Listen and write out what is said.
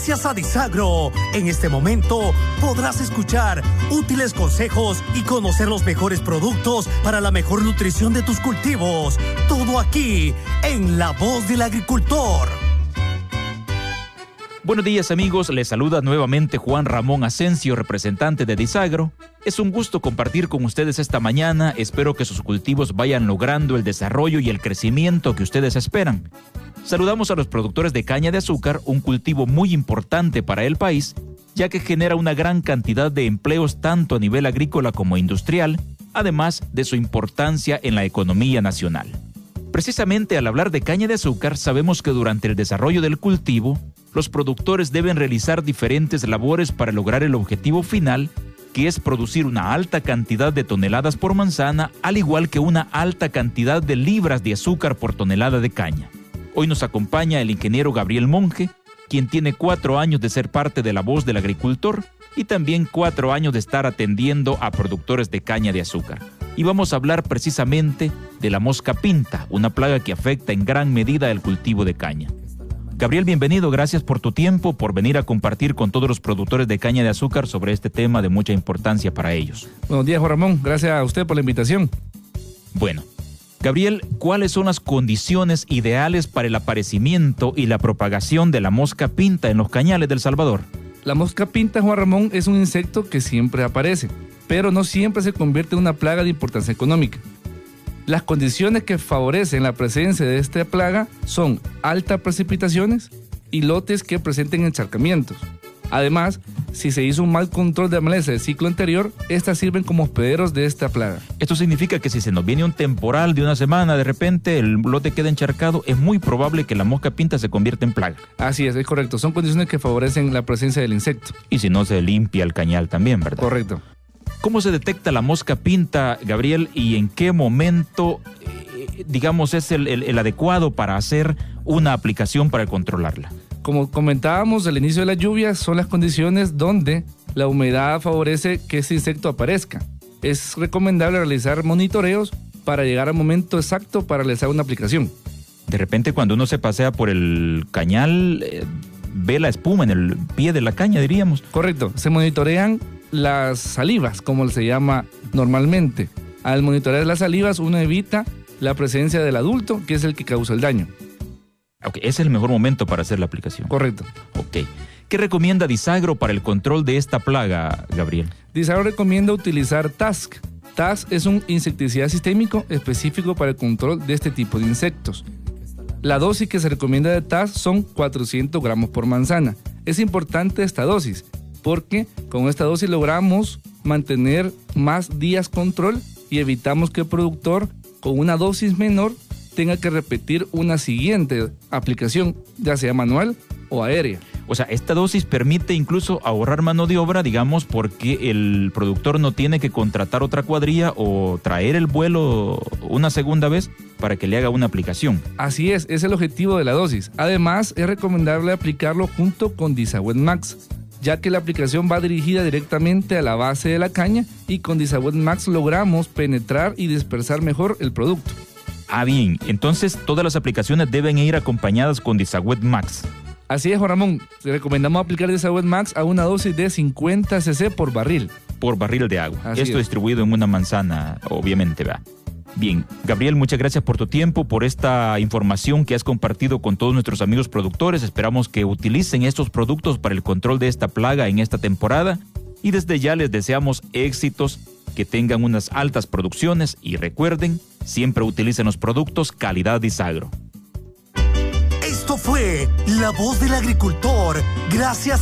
Gracias a Disagro, en este momento podrás escuchar útiles consejos y conocer los mejores productos para la mejor nutrición de tus cultivos. Todo aquí, en La Voz del Agricultor. Buenos días, amigos, les saluda nuevamente Juan Ramón Asensio, representante de Disagro. Es un gusto compartir con ustedes esta mañana. Espero que sus cultivos vayan logrando el desarrollo y el crecimiento que ustedes esperan. Saludamos a los productores de caña de azúcar, un cultivo muy importante para el país, ya que genera una gran cantidad de empleos tanto a nivel agrícola como industrial, además de su importancia en la economía nacional. Precisamente al hablar de caña de azúcar, sabemos que durante el desarrollo del cultivo, los productores deben realizar diferentes labores para lograr el objetivo final, que es producir una alta cantidad de toneladas por manzana, al igual que una alta cantidad de libras de azúcar por tonelada de caña. Hoy nos acompaña el ingeniero Gabriel Monge, quien tiene 4 años de ser parte de La Voz del Agricultor y también 4 años de estar atendiendo a productores de caña de azúcar. Y vamos a hablar precisamente de la mosca pinta, una plaga que afecta en gran medida el cultivo de caña. Gabriel, bienvenido, gracias por tu tiempo, por venir a compartir con todos los productores de caña de azúcar sobre este tema de mucha importancia para ellos. Buenos días, Juan Ramón, gracias a usted por la invitación. Bueno, Gabriel, ¿cuáles son las condiciones ideales para el aparecimiento y la propagación de la mosca pinta en los cañales de El Salvador? La mosca pinta, Juan Ramón, es un insecto que siempre aparece, pero no siempre se convierte en una plaga de importancia económica. Las condiciones que favorecen la presencia de esta plaga son altas precipitaciones y lotes que presenten encharcamientos. Además, si se hizo un mal control de maleza del ciclo anterior, estas sirven como hospederos de esta plaga. Esto significa que si se nos viene un temporal de una semana, de repente el lote queda encharcado, es muy probable que la mosca pinta se convierta en plaga. Así es correcto. Son condiciones que favorecen la presencia del insecto. Y si no, se limpia el cañal también, ¿verdad? Correcto. ¿Cómo se detecta la mosca pinta, Gabriel, y en qué momento, es el adecuado para hacer una aplicación para controlarla? Como comentábamos al inicio de las lluvias, son las condiciones donde la humedad favorece que ese insecto aparezca. Es recomendable realizar monitoreos para llegar al momento exacto para realizar una aplicación. De repente, cuando uno se pasea por el cañal, ve la espuma en el pie de la caña, diríamos. Correcto, se monitorean las salivas, como se llama normalmente. Al monitorear las salivas, uno evita la presencia del adulto, que es el que causa el daño. Ok, ese es el mejor momento para hacer la aplicación. Correcto. Ok. ¿Qué recomienda Disagro para el control de esta plaga, Gabriel? Disagro recomienda utilizar TASC. TASC es un insecticida sistémico específico para el control de este tipo de insectos. La dosis que se recomienda de TASC son 400 gramos por manzana. Es importante esta dosis, porque con esta dosis logramos mantener más días control y evitamos que el productor con una dosis menor tenga que repetir una siguiente aplicación, ya sea manual o aérea. O sea, esta dosis permite incluso ahorrar mano de obra, digamos, porque el productor no tiene que contratar otra cuadrilla o traer el vuelo una segunda vez para que le haga una aplicación. Así es el objetivo de la dosis. Además, es recomendable aplicarlo junto con Disawet Max, ya que la aplicación va dirigida directamente a la base de la caña y con Disawet Max logramos penetrar y dispersar mejor el producto. Ah, bien. Entonces, todas las aplicaciones deben ir acompañadas con Disawet Max. Así es, Juan Ramón. Recomendamos aplicar Disawet Max a una dosis de 50 cc por barril. Por barril de agua. Así Esto es. Distribuido en una manzana, obviamente, ¿verdad? Bien, Gabriel, muchas gracias por tu tiempo, por esta información que has compartido con todos nuestros amigos productores. Esperamos que utilicen estos productos para el control de esta plaga en esta temporada. Y desde ya les deseamos éxitos, que tengan unas altas producciones y recuerden, siempre utilicen los productos calidad Disagro. Esto fue La Voz del Agricultor. Gracias